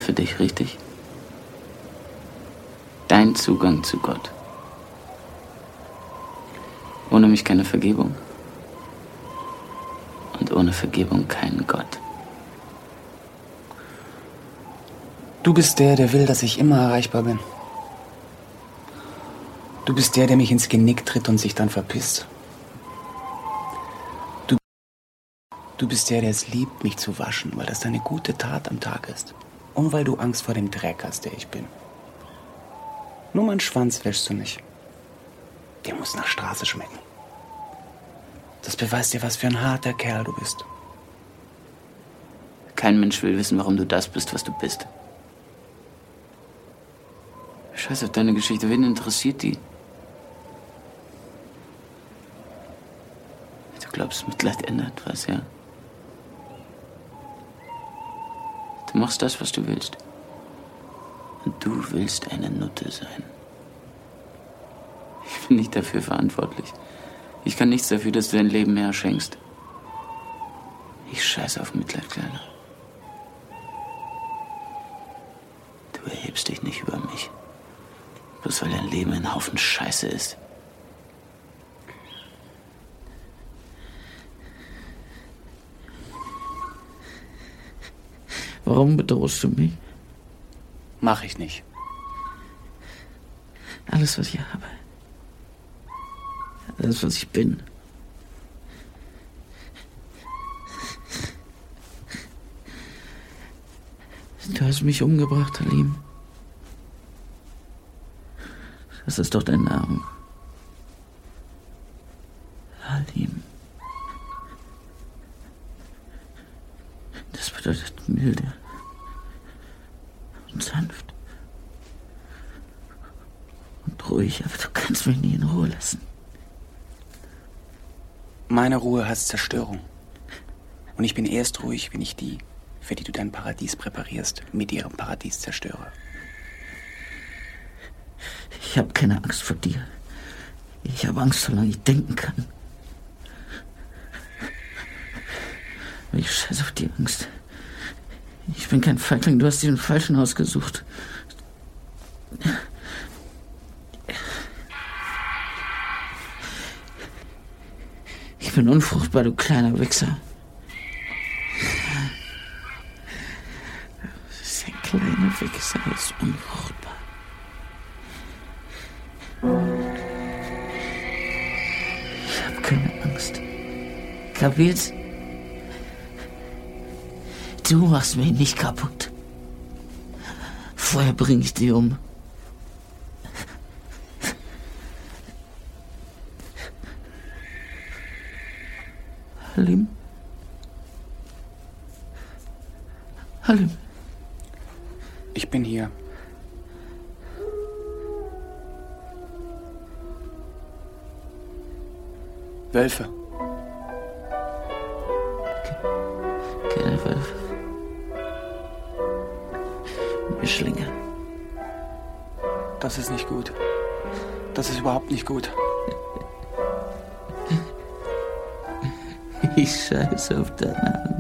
Für dich, richtig? Dein Zugang zu Gott. Ohne mich keine Vergebung. Und ohne Vergebung keinen Gott. Du bist der will, dass ich immer erreichbar bin. Du bist der mich ins Genick tritt und sich dann verpisst. Du bist der es liebt, mich zu waschen, weil das deine gute Tat am Tag ist. Und weil du Angst vor dem Dreck hast, der ich bin. Nur meinen Schwanz wäschst du nicht. Der muss nach Straße schmecken. Das beweist dir, was für ein harter Kerl du bist. Kein Mensch will wissen, warum du das bist, was du bist. Scheiß auf deine Geschichte, wen interessiert die? Du glaubst, Mitleid ändert was, ja? Du machst das, was du willst. Und du willst eine Nutte sein. Ich bin nicht dafür verantwortlich. Ich kann nichts dafür, dass du dein Leben mehr schenkst. Ich scheiße auf Mitleid, Kleiner. Du erhebst dich nicht über mich. Bloß weil dein Leben ein Haufen Scheiße ist. Warum bedrohst du mich? Mach ich nicht. Alles, was ich habe. Alles, was ich bin. Du hast mich umgebracht, Halim. Das ist doch dein Name. Halim. Das bedeutet milde und sanft und ruhig, aber du kannst mich nie in Ruhe lassen. Meine Ruhe heißt Zerstörung. Und ich bin erst ruhig, wenn ich die, für die du dein Paradies präparierst, mit ihrem Paradies zerstöre. Ich habe keine Angst vor dir. Ich habe Angst, solange ich denken kann. Ich scheiße auf die Angst. Ich bin kein Feigling, du hast dir den Falschen ausgesucht. Ich bin unfruchtbar, du kleiner Wichser. Ein kleiner Wichser ist unfruchtbar. Ich habe keine Angst. Kapiert? Du machst mich nicht kaputt. Vorher bringe ich dich um. Halim? Halim? Ich bin hier. Wölfe. Keine Wölfe. Mischlinge. Das ist nicht gut. Das ist überhaupt nicht gut. Ich scheiße auf deine Angst.